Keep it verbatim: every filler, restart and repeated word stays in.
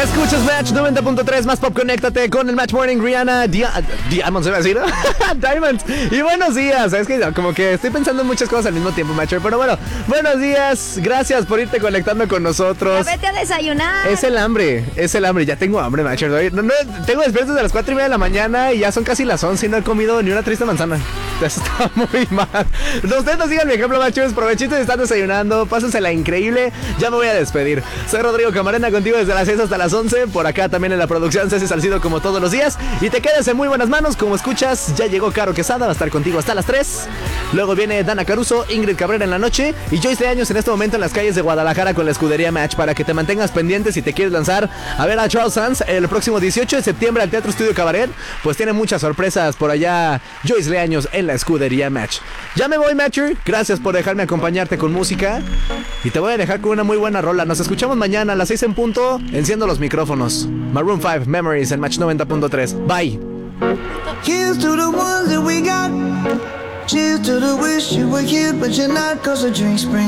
Escuchas Match noventa punto tres, más pop, conéctate con el Match Morning. Rihanna, Dia- Diamonds, ¿se va a decir? Diamonds. Y buenos días. Es que como que estoy pensando en muchas cosas al mismo tiempo, Matcher. Pero bueno, buenos días. Gracias por irte conectando con nosotros. Ya vete a desayunar. Es el hambre, es el hambre. Ya tengo hambre, Matcher. No, no, tengo despierto desde las cuatro y media de la mañana y ya son casi las once y no he comido ni una triste manzana. Eso está muy mal. Ustedes nos sigan mi ejemplo, Matchers. Provechito si están desayunando. Pásensela increíble. Ya me voy a despedir. Soy Rodrigo Camarena, contigo desde las seis hasta las once. Por acá también en la producción Ceci Salcido, como todos los días. Y te quedas en muy buenas manos. Como escuchas, ya llegó Caro Quesada. Va a estar contigo hasta las tres. Luego viene Dana Caruso, Ingrid Cabrera en la noche. Y Joyce de Años en este momento en las calles de Guadalajara con la escudería Match. Para que te mantengas pendiente si te quieres lanzar a ver a Charles Sands el próximo dieciocho de septiembre al Teatro Estudio Cabaret. Pues tiene muchas sorpresas por allá Joyce de Años en la escudería Match. Ya me voy, Matcher. Gracias por dejarme acompañarte con música. Y te voy a dejar con una muy buena rola. Nos escuchamos mañana a las seis en punto. Enciendo los micrófonos. Maroon five, Memories en Match noventa punto tres. Bye. Here's to the ones that we got. Cheers to the wish you were here, but you're not, 'cause the drinks bring